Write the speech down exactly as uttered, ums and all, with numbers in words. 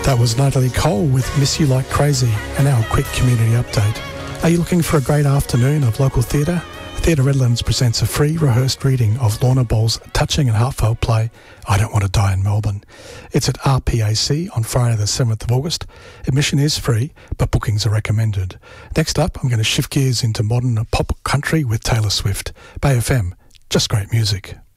That was Natalie Cole with Miss You Like Crazy, and now a quick community update. Are you looking for a great afternoon of local theatre? Theatre Redlands presents a free rehearsed reading of Lorna Ball's touching and heartfelt play, I Don't Want to Die in Melbourne. It's at R P A C on Friday the seventh of August. Admission is free, but bookings are recommended. Next up, I'm going to shift gears into modern pop country with Taylor Swift. Bay F M, just great music.